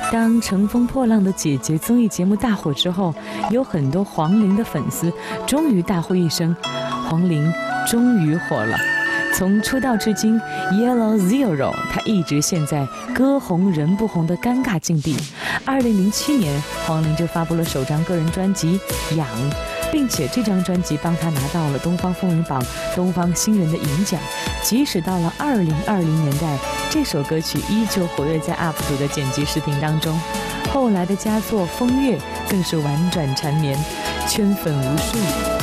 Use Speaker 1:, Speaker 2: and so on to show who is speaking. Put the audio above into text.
Speaker 1: 当《乘风破浪的姐姐》综艺节目大火之后，有很多黄龄的粉丝终于大呼一声：黄龄终于火了。从出道至今 Yellow Zero 她一直陷在歌红人不红的尴尬境地。2007年黄龄就发布了首张个人专辑《痒》，并且这张专辑帮她拿到了东方风云榜东方新人的银奖。即使到了2020年代，这首歌曲依旧活跃在 UP 主的剪辑视频当中。后来的佳作《风月》更是婉转缠绵，圈粉无数。